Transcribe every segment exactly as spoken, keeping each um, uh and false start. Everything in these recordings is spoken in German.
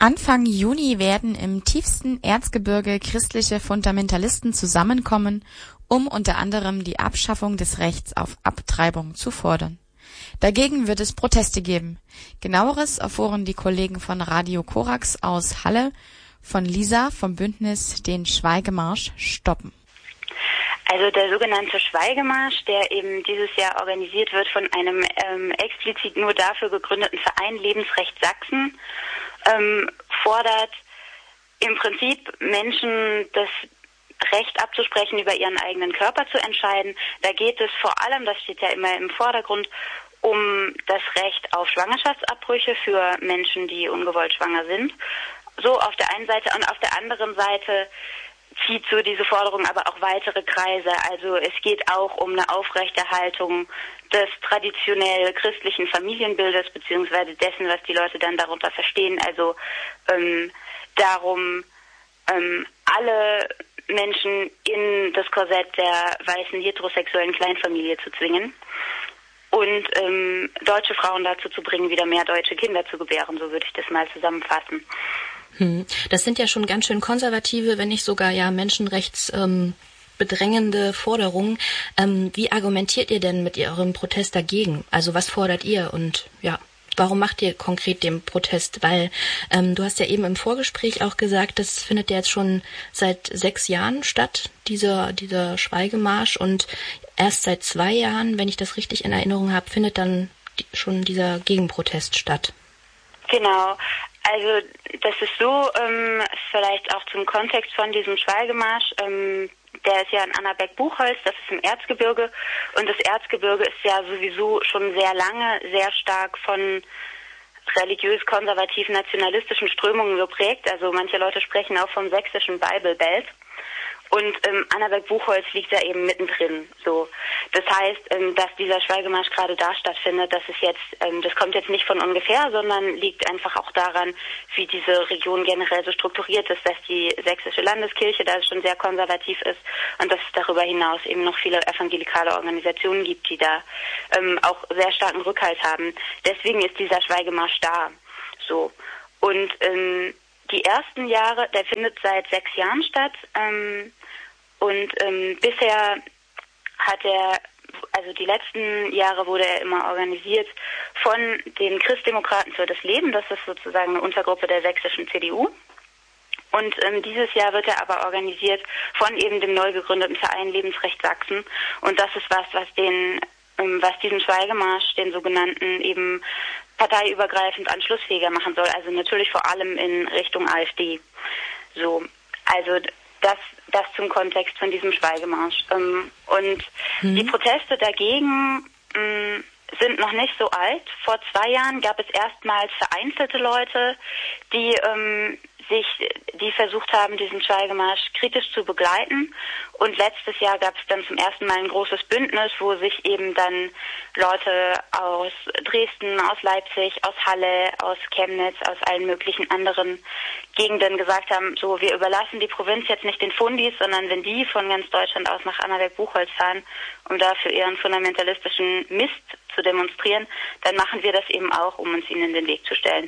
Anfang Juni werden im tiefsten Erzgebirge christliche Fundamentalisten zusammenkommen, um unter anderem die Abschaffung des Rechts auf Abtreibung zu fordern. Dagegen wird es Proteste geben. Genaueres erfuhren die Kollegen von Radio Korax aus Halle von Lisa vom Bündnis Den Schweigemarsch stoppen. Also der sogenannte Schweigemarsch, der eben dieses Jahr organisiert wird von einem ähm, explizit nur dafür gegründeten Verein Lebensrecht Sachsen, ähm, fordert im Prinzip Menschen das Recht abzusprechen, über ihren eigenen Körper zu entscheiden. Da geht es vor allem, das steht ja immer im Vordergrund, um das Recht auf Schwangerschaftsabbrüche für Menschen, die ungewollt schwanger sind. So auf der einen Seite, und auf der anderen Seite zieht so diese Forderung aber auch weitere Kreise. Also es geht auch um eine Aufrechterhaltung des traditionell christlichen Familienbildes, beziehungsweise dessen, was die Leute dann darunter verstehen. Also ähm, darum, ähm, alle Menschen in das Korsett der weißen heterosexuellen Kleinfamilie zu zwingen und ähm, deutsche Frauen dazu zu bringen, wieder mehr deutsche Kinder zu gebären. So würde ich das mal zusammenfassen. Hm. Das sind ja schon ganz schön konservative, wenn nicht sogar ja menschenrechtsbedrängende ähm, Forderungen. Ähm, wie argumentiert ihr denn mit eurem Protest dagegen? Also was fordert ihr und ja, warum macht ihr konkret den Protest? Weil ähm, du hast ja eben im Vorgespräch auch gesagt, das findet ja jetzt schon seit sechs Jahren statt, dieser, dieser Schweigemarsch, und erst seit zwei Jahren, wenn ich das richtig in Erinnerung habe, findet dann die, schon dieser Gegenprotest statt. Genau. Also das ist so, ähm, vielleicht auch zum Kontext von diesem Schweigemarsch, ähm, der ist ja in Annaberg-Buchholz, das ist im Erzgebirge, und das Erzgebirge ist ja sowieso schon sehr lange sehr stark von religiös-konservativen nationalistischen Strömungen geprägt. Also manche Leute sprechen auch vom sächsischen Bible Belt. Und ähm, Annaberg-Buchholz liegt da eben mittendrin. So, das heißt, ähm, dass dieser Schweigemarsch gerade da stattfindet, das ist jetzt, ähm, das kommt jetzt nicht von ungefähr, sondern liegt einfach auch daran, wie diese Region generell so strukturiert ist, dass die sächsische Landeskirche da schon sehr konservativ ist und dass es darüber hinaus eben noch viele evangelikale Organisationen gibt, die da ähm, auch sehr starken Rückhalt haben. Deswegen ist dieser Schweigemarsch da. So, und ähm, die ersten Jahre, der findet seit sechs Jahren statt. Ähm, Und ähm, bisher hat er, also die letzten Jahre wurde er immer organisiert von den Christdemokraten für das Leben. Das ist sozusagen eine Untergruppe der sächsischen C D U. Und ähm, dieses Jahr wird er aber organisiert von eben dem neu gegründeten Verein Lebensrecht Sachsen. Und das ist was, was den, ähm, was diesen Schweigemarsch, den sogenannten, eben parteiübergreifend anschlussfähiger machen soll. Also natürlich vor allem in Richtung AfD. So, also das, das zum Kontext von diesem Schweigemarsch. Ähm, und mhm. die Proteste dagegen ähm, sind noch nicht so alt. Vor zwei Jahren gab es erstmals vereinzelte Leute, die ähm, sich, die versucht haben, diesen Schweigemarsch kritisch zu begleiten. Und letztes Jahr gab es dann zum ersten Mal ein großes Bündnis, wo sich eben dann Leute aus Dresden, aus Leipzig, aus Halle, aus Chemnitz, aus allen möglichen anderen Gegenden gesagt haben, so, wir überlassen die Provinz jetzt nicht den Fundis, sondern wenn die von ganz Deutschland aus nach Annaberg-Buchholz fahren, um da für ihren fundamentalistischen Mist zu demonstrieren, dann machen wir das eben auch, um uns ihnen in den Weg zu stellen.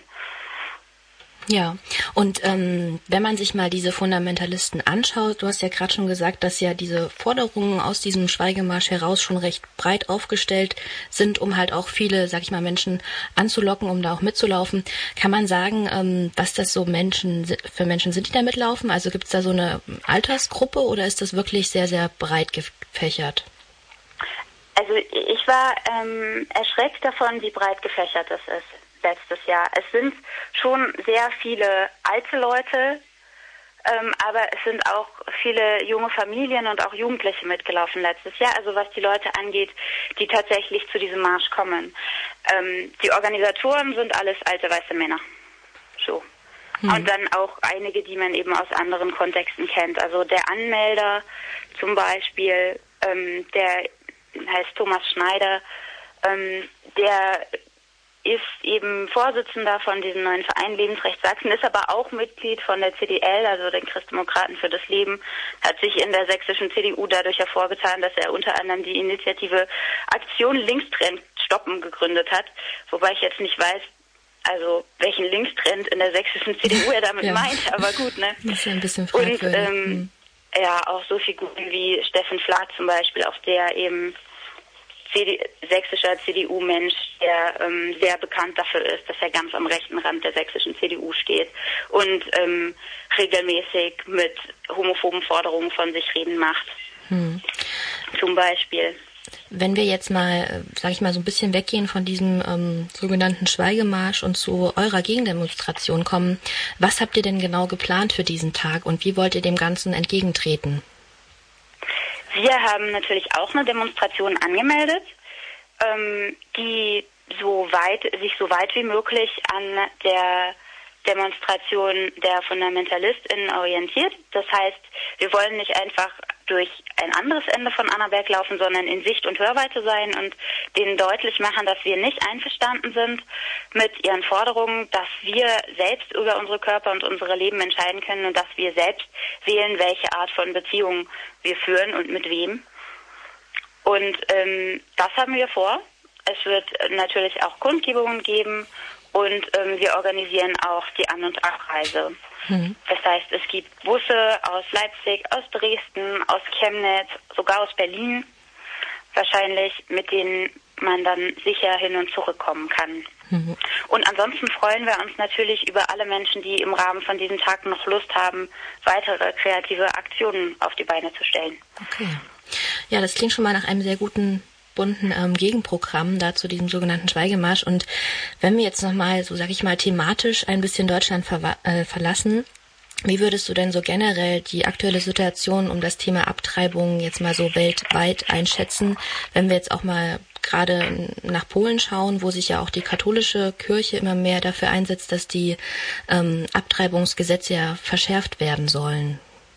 Ja, und ähm, wenn man sich mal diese Fundamentalisten anschaut, du hast ja gerade schon gesagt, dass ja diese Forderungen aus diesem Schweigemarsch heraus schon recht breit aufgestellt sind, um halt auch viele, sag ich mal, Menschen anzulocken, um da auch mitzulaufen. Kann man sagen, ähm, was das so Menschen für Menschen sind, die da mitlaufen? Also gibt es da so eine Altersgruppe oder ist das wirklich sehr, sehr breit gefächert? Also ich war ähm, erschreckt davon, wie breit gefächert das ist. Letztes Jahr. Es sind schon sehr viele alte Leute, ähm, aber es sind auch viele junge Familien und auch Jugendliche mitgelaufen letztes Jahr, also was die Leute angeht, die tatsächlich zu diesem Marsch kommen. Ähm, die Organisatoren sind alles alte weiße Männer. So. Hm. Und dann auch einige, die man eben aus anderen Kontexten kennt. Also der Anmelder zum Beispiel, ähm, der heißt Thomas Schneider, ähm, der ist eben Vorsitzender von diesem neuen Verein Lebensrecht Sachsen, ist aber auch Mitglied von der C D L, also den Christdemokraten für das Leben, hat sich in der sächsischen C D U dadurch hervorgetan, dass er unter anderem die Initiative Aktion Linkstrend stoppen gegründet hat, wobei ich jetzt nicht weiß, also welchen Linkstrend in der sächsischen C D U er damit ja. meint, aber gut, ne? Das ist ja ein bisschen fragwürdig. Und ähm, hm. ja, auch so Figuren wie Steffen Flath zum Beispiel, auch der eben C D, sächsischer C D U-Mensch, der ähm, sehr bekannt dafür ist, dass er ganz am rechten Rand der sächsischen C D U steht und ähm, regelmäßig mit homophoben Forderungen von sich reden macht. Hm. Zum Beispiel. Wenn wir jetzt mal, sag ich mal, so ein bisschen weggehen von diesem ähm, sogenannten Schweigemarsch und zu eurer Gegendemonstration kommen, was habt ihr denn genau geplant für diesen Tag und wie wollt ihr dem Ganzen entgegentreten? Wir haben natürlich auch eine Demonstration angemeldet, ähm, die so weit, sich so weit wie möglich an der Demonstration der FundamentalistInnen orientiert. Das heißt, wir wollen nicht einfach durch ein anderes Ende von Annaberg laufen, sondern in Sicht- und Hörweite sein und denen deutlich machen, dass wir nicht einverstanden sind mit ihren Forderungen, dass wir selbst über unsere Körper und unsere Leben entscheiden können und dass wir selbst wählen, welche Art von Beziehung wir führen und mit wem. Und ähm, das haben wir vor. Es wird natürlich auch Kundgebungen geben und ähm, wir organisieren auch die An- und Abreise. Mhm. Das heißt, es gibt Busse aus Leipzig, aus Dresden, aus Chemnitz, sogar aus Berlin wahrscheinlich, mit denen man dann sicher hin und zurückkommen kann. Mhm. Und ansonsten freuen wir uns natürlich über alle Menschen, die im Rahmen von diesen Tagen noch Lust haben, weitere kreative Aktionen auf die Beine zu stellen. Okay. Ja, das klingt schon mal nach einem sehr guten bunten ähm, Gegenprogramm da zu diesem sogenannten Schweigemarsch. Und wenn wir jetzt nochmal, so sag ich mal, thematisch ein bisschen Deutschland verwa- äh, verlassen, wie würdest du denn so generell die aktuelle Situation um das Thema Abtreibung jetzt mal so weltweit einschätzen, wenn wir jetzt auch mal gerade nach Polen schauen, wo sich ja auch die katholische Kirche immer mehr dafür einsetzt, dass die ähm, Abtreibungsgesetze ja verschärft werden sollen?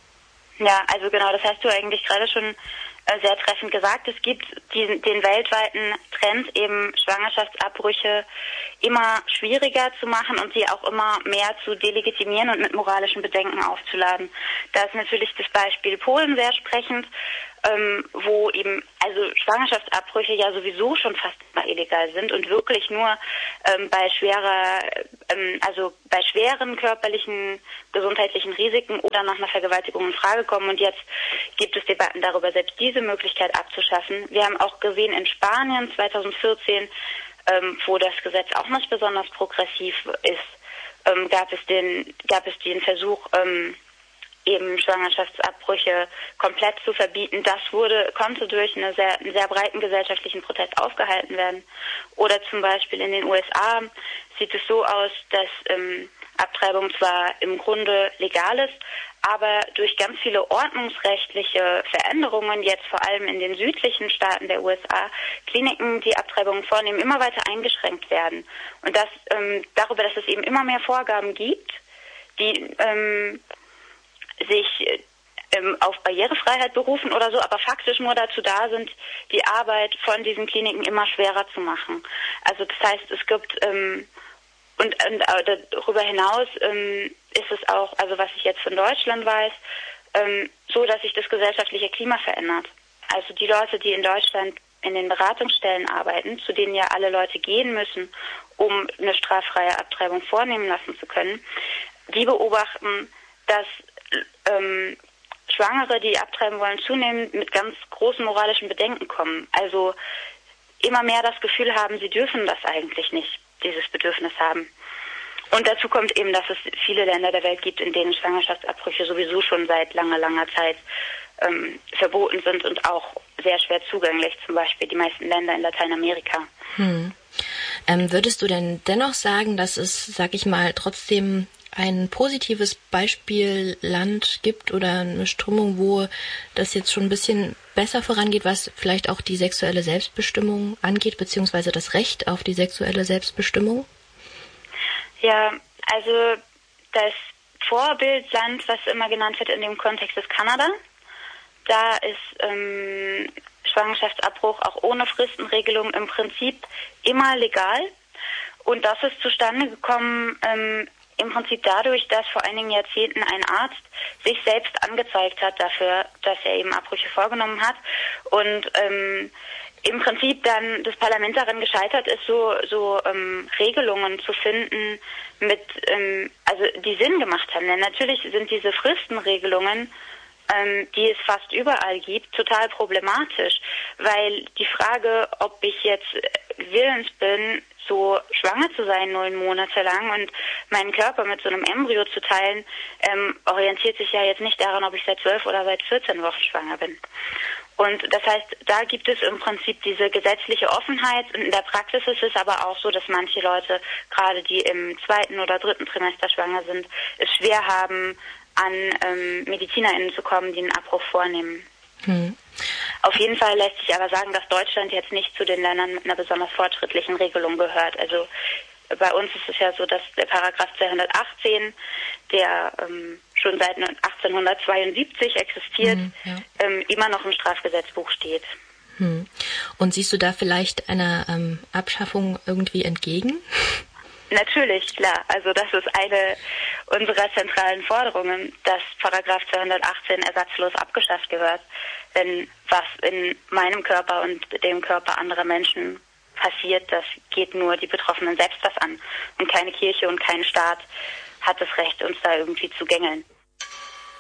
Ja, also genau, das hast du eigentlich gerade schon sehr treffend gesagt. Es gibt diesen, den weltweiten Trend, eben Schwangerschaftsabbrüche immer schwieriger zu machen und sie auch immer mehr zu delegitimieren und mit moralischen Bedenken aufzuladen. Da ist natürlich das Beispiel Polen sehr sprechend, ähm, wo eben also Schwangerschaftsabbrüche ja sowieso schon fast immer illegal sind und wirklich nur ähm, bei schwerer, ähm, also bei schweren körperlichen, gesundheitlichen Risiken oder nach einer Vergewaltigung in Frage kommen. Und jetzt gibt es Debatten darüber, selbst diese Möglichkeit abzuschaffen. Wir haben auch gesehen in Spanien zweitausendvierzehn, ähm, wo das Gesetz auch nicht besonders progressiv ist, ähm, gab es den, gab es den Versuch, ähm, eben Schwangerschaftsabbrüche komplett zu verbieten. Das wurde, konnte durch eine sehr, einen sehr breiten gesellschaftlichen Protest aufgehalten werden. Oder zum Beispiel in den U S A sieht es so aus, dass ähm, Abtreibung zwar im Grunde legal ist, aber durch ganz viele ordnungsrechtliche Veränderungen, jetzt vor allem in den südlichen Staaten der U S A, Kliniken, die Abtreibungen vornehmen, immer weiter eingeschränkt werden. Und das ähm, darüber, dass es eben immer mehr Vorgaben gibt, die ähm, sich ähm, auf Barrierefreiheit berufen oder so, aber faktisch nur dazu da sind, die Arbeit von diesen Kliniken immer schwerer zu machen. Also das heißt, es gibt ähm, und, und äh, darüber hinaus ähm, ist es auch, also was ich jetzt von Deutschland weiß, ähm, so, dass sich das gesellschaftliche Klima verändert. Also die Leute, die in Deutschland in den Beratungsstellen arbeiten, zu denen ja alle Leute gehen müssen, um eine straffreie Abtreibung vornehmen lassen zu können, die beobachten, dass ähm, Schwangere, die abtreiben wollen, zunehmend mit ganz großen moralischen Bedenken kommen. Also immer mehr das Gefühl haben, sie dürfen das eigentlich nicht, dieses Bedürfnis haben. Und dazu kommt eben, dass es viele Länder der Welt gibt, in denen Schwangerschaftsabbrüche sowieso schon seit langer, langer Zeit ähm, verboten sind und auch sehr schwer zugänglich, zum Beispiel die meisten Länder in Lateinamerika. Hm. Ähm, würdest du denn dennoch sagen, dass es, sag ich mal, trotzdem ein positives Beispielland gibt oder eine Strömung, wo das jetzt schon ein bisschen besser vorangeht, was vielleicht auch die sexuelle Selbstbestimmung angeht, beziehungsweise das Recht auf die sexuelle Selbstbestimmung? Ja, also das Vorbildland, was immer genannt wird in dem Kontext, ist Kanada. Da ist ähm, Schwangerschaftsabbruch auch ohne Fristenregelung im Prinzip immer legal. Und das ist zustande gekommen ähm, im Prinzip dadurch, dass vor einigen Jahrzehnten ein Arzt sich selbst angezeigt hat dafür, dass er eben Abbrüche vorgenommen hat und ähm, im Prinzip dann das Parlament daran gescheitert ist, so, so ähm, Regelungen zu finden, mit, ähm, also die Sinn gemacht haben. Denn natürlich sind diese Fristenregelungen, ähm, die es fast überall gibt, total problematisch, weil die Frage, ob ich jetzt willens bin, so schwanger zu sein, neun Monate lang und meinen Körper mit so einem Embryo zu teilen, ähm, orientiert sich ja jetzt nicht daran, ob ich seit zwölf oder seit vierzehn Wochen schwanger bin. Und das heißt, da gibt es im Prinzip diese gesetzliche Offenheit. Und in der Praxis ist es aber auch so, dass manche Leute, gerade die im zweiten oder dritten Trimester schwanger sind, es schwer haben, an ähm, MedizinerInnen zu kommen, die einen Abbruch vornehmen. Hm. Auf jeden Fall lässt sich aber sagen, dass Deutschland jetzt nicht zu den Ländern mit einer besonders fortschrittlichen Regelung gehört. Also bei uns ist es ja so, dass der Paragraph zweihundertachtzehn, der ähm, schon seit achtzehnhundertzweiundsiebzig existiert, hm, ja. ähm, immer noch im Strafgesetzbuch steht. Hm. Und siehst du da vielleicht einer ähm, Abschaffung irgendwie entgegen? Natürlich, klar. Also das ist eine unserer zentralen Forderungen, dass Paragraph zweihundertachtzehn ersatzlos abgeschafft gehört. Denn was in meinem Körper und dem Körper anderer Menschen passiert, das geht nur die Betroffenen selbst was an. Und keine Kirche und kein Staat hat das Recht, uns da irgendwie zu gängeln.